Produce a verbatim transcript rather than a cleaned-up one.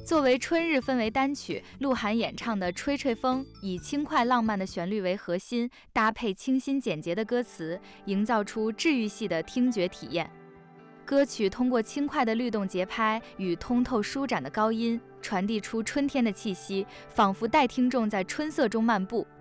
作为春日氛围单曲，鹿晗演唱的《吹吹风》以轻快浪漫的旋律为核心，搭配清新简洁的歌词，营造出治愈系的听觉体验。歌曲通过轻快的律动节拍与通透舒展的高音，传递出春天的气息，仿佛带听众在春色中漫步。